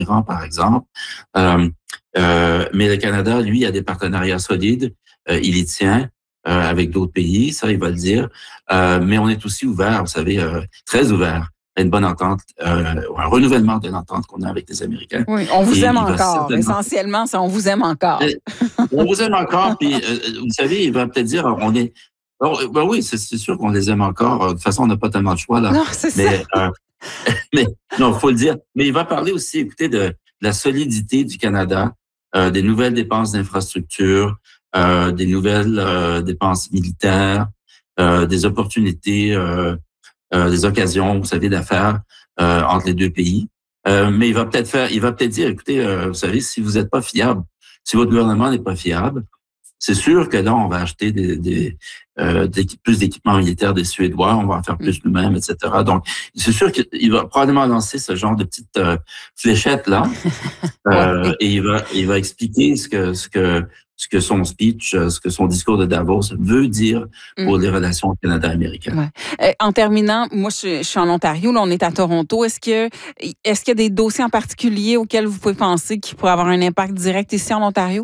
l'Iran, par exemple. Mais le Canada, lui, a des partenariats solides. Il y tient avec d'autres pays, ça, il va le dire. Mais on est aussi ouvert, vous savez, très ouvert à une bonne entente, ou un renouvellement de l'entente qu'on a avec les Américains. Oui, on vous Et aime il va encore. certainement... Essentiellement, c'est on vous aime encore. On vous aime encore, puis vous savez, il va peut-être dire, on est... Ben oui, c'est sûr qu'on les aime encore. De toute façon, on n'a pas tellement de choix, là. Non, c'est Mais, ça. mais non, faut le dire. Mais il va parler aussi, écoutez, de la solidité du Canada, des nouvelles dépenses d'infrastructure, des nouvelles dépenses militaires, des opportunités, des occasions, vous savez, d'affaires entre les deux pays. Mais il va peut-être dire, écoutez, vous savez, si vous n'êtes pas fiable, si votre gouvernement n'est pas fiable, c'est sûr que là, on va acheter plus d'équipements militaires des Suédois, on va en faire plus nous-mêmes, etc. Donc, c'est sûr qu'il va probablement lancer ce genre de petite fléchette là, et il va expliquer ce que son speech, ce que son discours de Davos veut dire pour les relations Canada-américaines. Ouais. En terminant, moi, je suis en Ontario, là, on est à Toronto. Est-ce qu'il y a des dossiers en particulier auxquels vous pouvez penser qui pourraient avoir un impact direct ici en Ontario?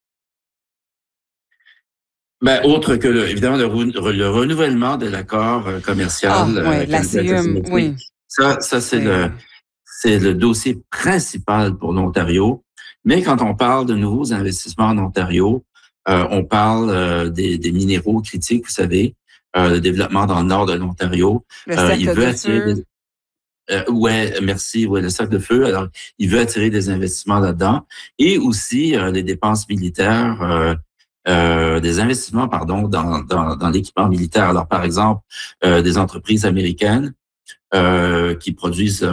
Ben, autre que, évidemment, le renouvellement de l'accord commercial. Oui, la CIUM, oui. Ça, c'est le dossier principal pour l'Ontario. Mais quand on parle de nouveaux investissements en Ontario, on parle des minéraux critiques, vous savez, le développement dans le nord de l'Ontario. Le cercle de feu. Merci. Ouais, le cercle de feu. Alors, il veut attirer des investissements là-dedans. Et aussi les dépenses militaires, des investissements, dans l'équipement militaire. Alors, par exemple, des entreprises américaines qui produisent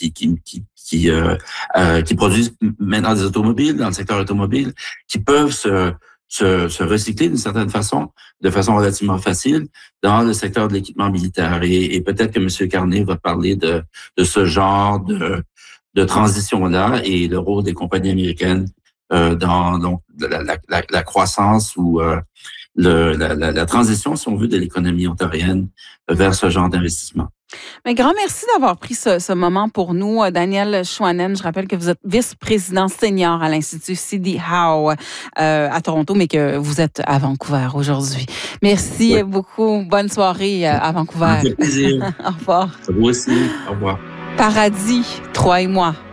qui produisent maintenant des automobiles dans le secteur automobile, qui peuvent se recycler d'une certaine façon, de façon relativement facile, dans le secteur de l'équipement militaire. Et peut-être que M. Carney va parler de ce genre de transition-là et le rôle des compagnies américaines dans donc la croissance ou la transition, si on veut, de l'économie ontarienne vers ce genre d'investissement. Mais grand merci d'avoir pris ce moment pour nous. Daniel Chouanen, je rappelle que vous êtes vice-président senior à l'Institut C.D. Howe à Toronto, mais que vous êtes à Vancouver aujourd'hui. Merci beaucoup. Bonne soirée à Vancouver. Ça fait plaisir. Au revoir. Vous aussi. Au revoir. Paradis, toi et moi.